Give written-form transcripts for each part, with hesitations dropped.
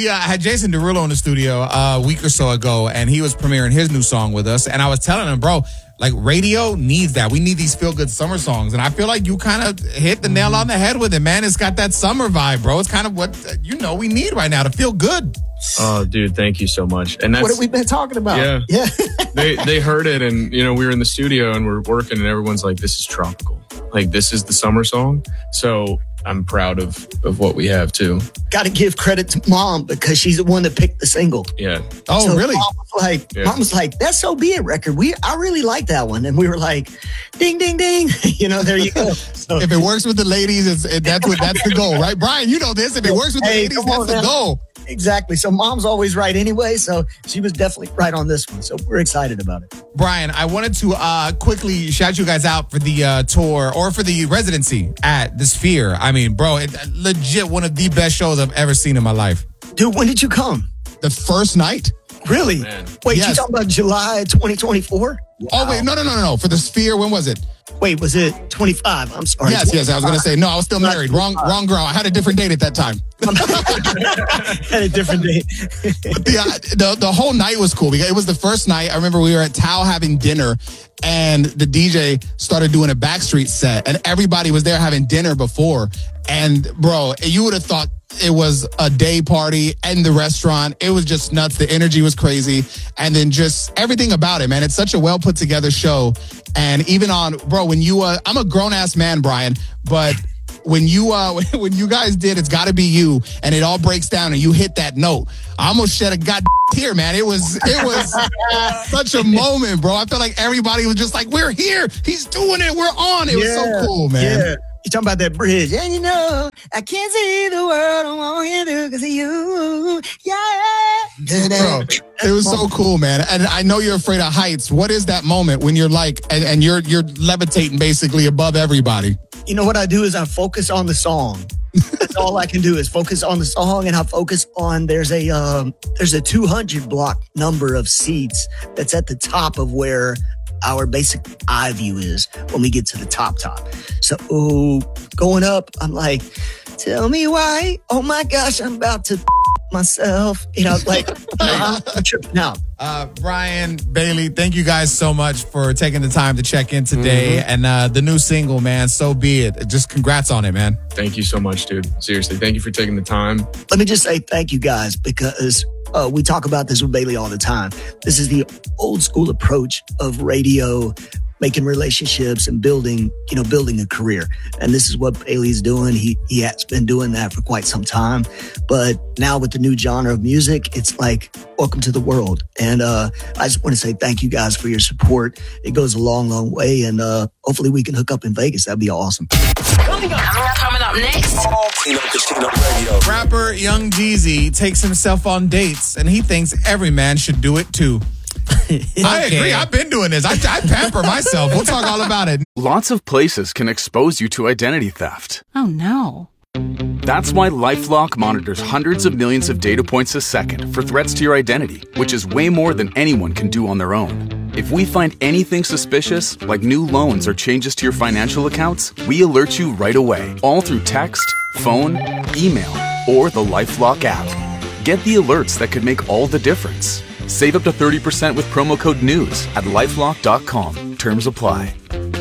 we had Jason Derulo in the studio a week or so ago, and he was premiering his new song with us. And I was telling him, bro, like radio needs that. We need these feel-good summer songs. And I feel like you kind of hit the nail on the head with it, man. It's got that summer vibe, bro. It's kind of what, we need right now to feel good. Oh, dude, thank you so much. And that's what have we been talking about? Yeah. They heard it, and, we were in the studio and we're working, and everyone's like, this is tropical. Like, this is the summer song. So I'm proud of what we have, too. Got to give credit to Mom because she's the one that picked the single. Yeah. Oh, so really? Mom was like, that's So Be It record. I really like that one. And we were like, ding, ding, ding. There you go. So, if it works with the ladies, that's the goal, right? Brian, you know this. If it works with the ladies, that's the goal. Exactly. So Mom's always right anyway. So she was definitely right on this one. So we're excited about it. Brian, I wanted to quickly shout you guys out for the tour or for the residency at the Sphere. I mean, bro, legit one of the best shows I've ever seen in my life. Dude, when did you come? The first night. Really? Man. Wait, yes. You talking about July 2024? Wow. Oh, wait, no. For the Sphere, when was it? Wait, was it 25? I'm sorry. Yes, I was going to say, no, I was still married. Wrong girl. I had a different date at that time. Had a different date. The whole night was cool because it was the first night. I remember we were at Tao having dinner, and the DJ started doing a Backstreet set, and everybody was there having dinner before. And bro, you would have thought it was a day party in the restaurant. It was just nuts. The energy was crazy. And then just everything about it, man. It's such a well put together show. And even on, bro, when you, I'm a grown ass man, Brian, but when you guys did It's Gotta Be You, and it all breaks down and you hit that note, I almost shed a goddamn tear, man. It was such a moment, bro. I felt like everybody was just like, we're here. He's doing it. We're on. It was so cool, man. Yeah. You talking about that bridge? And I can't see the world I'm walking through because of you. Yeah. Bro, it was so cool, man. And I know you're afraid of heights. What is that moment when you're like, and you're levitating basically above everybody? You know what I do is I focus on the song. That's all I can do is focus on the song, and I focus on there's a 200 block number of seats that's at the top of where our basic eye view is when we get to the top. So going up, I'm like, tell me why. Oh my gosh, I'm about to myself. Like I'm tripping out. Brian, Bailey, thank you guys so much for taking the time to check in today. Mm-hmm. And the new single, man, So Be It. Just congrats on it, man. Thank you so much, dude. Seriously, thank you for taking the time. Let me just say thank you guys because we talk about this with Bailey all the time. This is the old school approach of radio, making relationships and building a career. And this is what Bailey's doing. He has been doing that for quite some time. But now with the new genre of music, it's like, welcome to the world. And I just want to say thank you guys for your support. It goes a long, long way. And hopefully we can hook up in Vegas. That'd be awesome. Coming up next. Rapper Young Jeezy takes himself on dates, and he thinks every man should do it too. I agree. I've been doing this. I pamper myself. We'll talk all about it. Lots of places can expose you to identity theft. Oh, no. That's why LifeLock monitors hundreds of millions of data points a second for threats to your identity, which is way more than anyone can do on their own. If we find anything suspicious, like new loans or changes to your financial accounts, we alert you right away, all through text, phone, email, or the LifeLock app. Get the alerts that could make all the difference. Save up to 30% with promo code NEWS at LifeLock.com. Terms apply.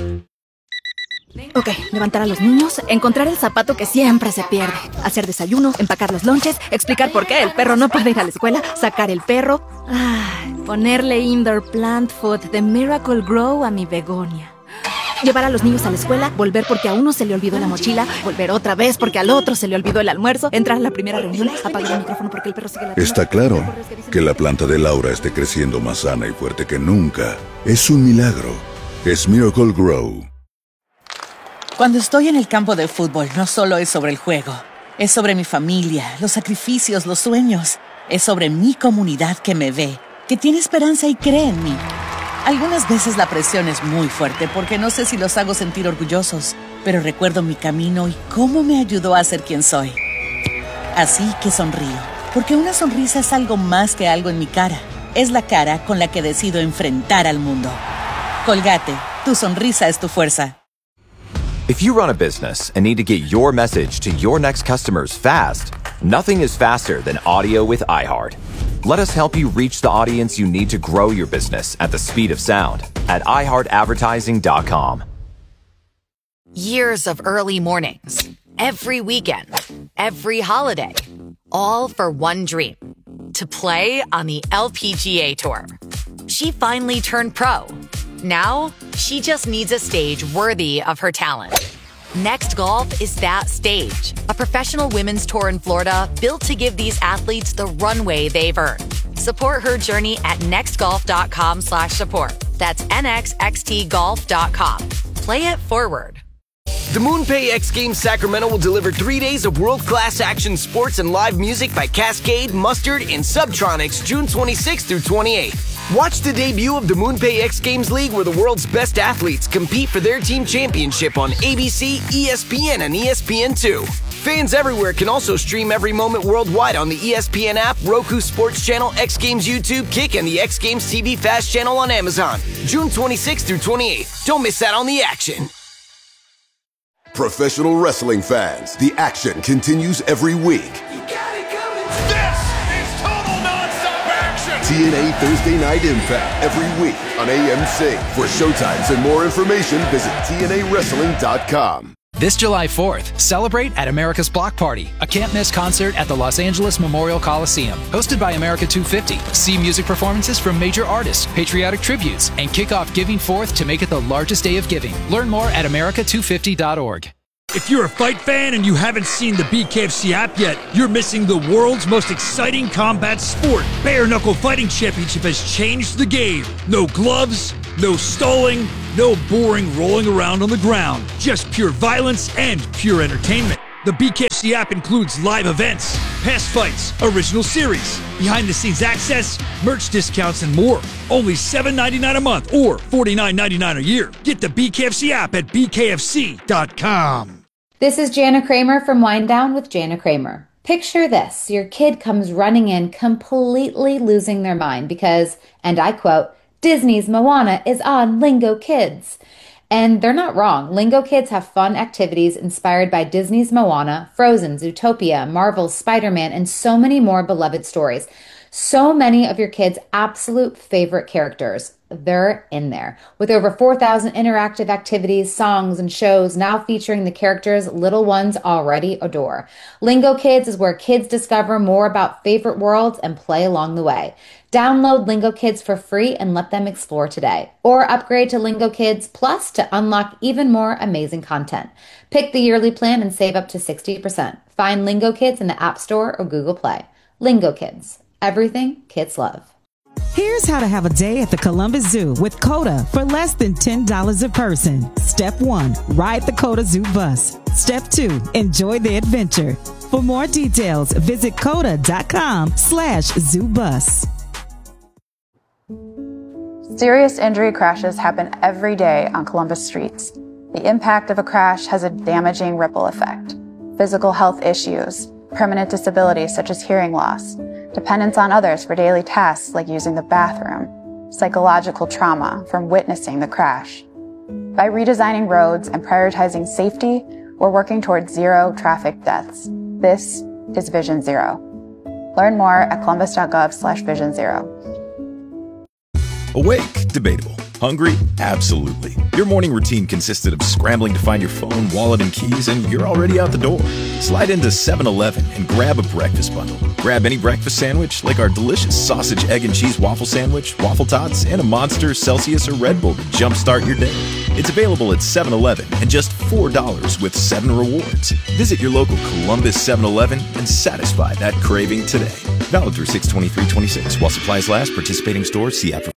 Ok, levantar a los niños, encontrar el zapato que siempre se pierde, hacer desayuno, empacar los lonches, explicar por qué el perro no puede ir a la escuela, sacar el perro, ponerle indoor plant food de Miracle Grow a mi begonia. Llevar a los niños a la escuela, volver porque a uno se le olvidó la mochila, volver otra vez porque al otro se le olvidó el almuerzo, entrar a la primera reunión, apagar el micrófono porque el perro sigue la... Está claro que la planta de Laura esté creciendo más sana y fuerte que nunca. Es un milagro. Es Miracle Grow. Cuando estoy en el campo de fútbol, no solo es sobre el juego. Es sobre mi familia, los sacrificios, los sueños. Es sobre mi comunidad que me ve, que tiene esperanza y cree en mí. Algunas veces la presión es muy fuerte porque no sé si los hago sentir orgullosos, pero recuerdo mi camino y cómo me ayudó a ser quien soy. Así que sonrío, porque una sonrisa es algo más que algo en mi cara. Es la cara con la que decido enfrentar al mundo. Colgate, tu sonrisa es tu fuerza. If you run a business and need to get your message to your next customers fast, Nothing is faster than audio with iHeart. Let us help you reach the audience you need to grow your business at the speed of sound at iHeartAdvertising.com. Years of early mornings, every weekend, every holiday, all for one dream, to play on the LPGA Tour. She finally turned pro. Now, she just needs a stage worthy of her talent. Next Golf is that stage, a professional women's tour in Florida built to give these athletes the runway they've earned. Support her journey at nextgolf.com/support. That's nxxtgolf.com. Play it forward. The MoonPay X Games Sacramento will deliver 3 days of world-class action sports and live music by Cascade, Mustard, and Subtronics June 26th through 28th. Watch the debut of the MoonPay X Games League, where the world's best athletes compete for their team championship on ABC, ESPN, and ESPN2. Fans everywhere can also stream every moment worldwide on the ESPN app, Roku Sports Channel, X Games YouTube, Kick, and the X Games TV Fast channel on Amazon. June 26th through 28th. Don't miss out on the action. Professional wrestling fans, the action continues every week. This is total nonstop action! TNA Thursday Night Impact every week on AMC. For showtimes and more information, visit TNAWrestling.com. This July 4th, celebrate at America's Block Party, a can't-miss concert at the Los Angeles Memorial Coliseum. Hosted by America 250. See music performances from major artists, patriotic tributes, and kick off Giving Forth to make it the largest day of giving. Learn more at america250.org. If you're a fight fan and you haven't seen the BKFC app yet, you're missing the world's most exciting combat sport. Bare Knuckle Fighting Championship has changed the game. No gloves, no stalling, no boring rolling around on the ground. Just pure violence and pure entertainment. The BKFC app includes live events, past fights, original series, behind-the-scenes access, merch discounts, and more. Only $7.99 a month or $49.99 a year. Get the BKFC app at bkfc.com. This is Jana Kramer from Wind Down with Jana Kramer. Picture this. Your kid comes running in completely losing their mind because, and I quote, Disney's Moana is on Lingo Kids. And they're not wrong. Lingo Kids have fun activities inspired by Disney's Moana, Frozen, Zootopia, Marvel's Spider-Man, and so many more beloved stories. So many of your kids' absolute favorite characters. They're in there. With over 4,000 interactive activities, songs, and shows now featuring the characters little ones already adore. Lingo Kids is where kids discover more about favorite worlds and play along the way. Download Lingo Kids for free and let them explore today. Or upgrade to Lingo Kids Plus to unlock even more amazing content. Pick the yearly plan and save up to 60%. Find Lingo Kids in the App Store or Google Play. Lingo Kids. Everything kids love. Here's how to have a day at the Columbus Zoo with COTA for less than $10 a person. Step 1, ride the COTA Zoo bus. Step 2, enjoy the adventure. For more details, visit COTA.com/zoobus. Serious injury crashes happen every day on Columbus streets. The impact of a crash has a damaging ripple effect. Physical health issues, permanent disabilities such as hearing loss, dependence on others for daily tasks like using the bathroom, psychological trauma from witnessing the crash. By redesigning roads and prioritizing safety, we're working towards zero traffic deaths. This is Vision Zero. Learn more at columbus.gov/Vision Zero. Awake? Debatable. Hungry? Absolutely. Your morning routine consisted of scrambling to find your phone, wallet, and keys, and you're already out the door. Slide into 7-Eleven and grab a breakfast bundle. Grab any breakfast sandwich, like our delicious sausage, egg, and cheese waffle sandwich, waffle tots, and a Monster, Celsius, or Red Bull to jumpstart your day. It's available at 7-Eleven and just $4 with 7 rewards. Visit your local Columbus 7-Eleven and satisfy that craving today. Valid through 6/23/26 while supplies last. Participating stores. See app for.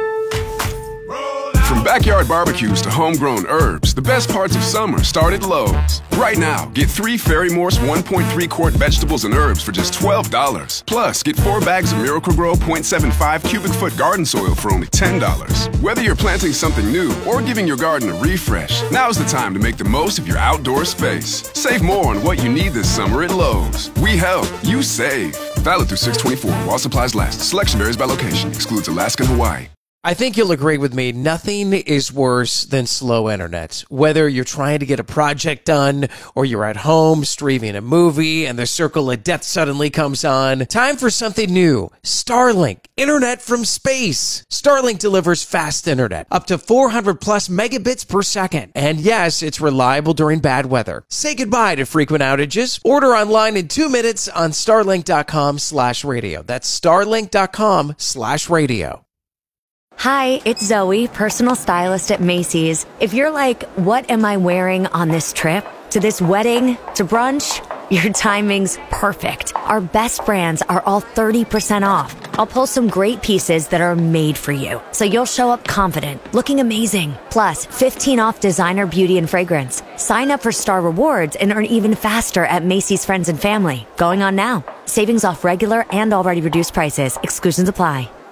From backyard barbecues to homegrown herbs, the best parts of summer start at Lowe's. Right now, get 3 Ferry-Morse 1.3 quart vegetables and herbs for just $12. Plus, get 4 bags of Miracle-Gro 0.75 cubic foot garden soil for only $10. Whether you're planting something new or giving your garden a refresh, now's the time to make the most of your outdoor space. Save more on what you need this summer at Lowe's. We help, you save. Valid through 6/24 while supplies last. Selection varies by location. Excludes Alaska and Hawaii. I think you'll agree with me. Nothing is worse than slow internet. Whether you're trying to get a project done or you're at home streaming a movie and the circle of death suddenly comes on. Time for something new. Starlink. Internet from space. Starlink delivers fast internet. Up to 400 plus megabits per second. And yes, it's reliable during bad weather. Say goodbye to frequent outages. Order online in 2 minutes on starlink.com/radio. That's starlink.com/radio. Hi, it's Zoe, personal stylist at Macy's. If you're like, what am I wearing on this trip? To this wedding? To brunch? Your timing's perfect. Our best brands are all 30% off. I'll pull some great pieces that are made for you, so you'll show up confident, looking amazing. Plus, 15 off designer beauty and fragrance. Sign up for Star Rewards and earn even faster at Macy's Friends and Family. Going on now. Savings off regular and already reduced prices. Exclusions apply.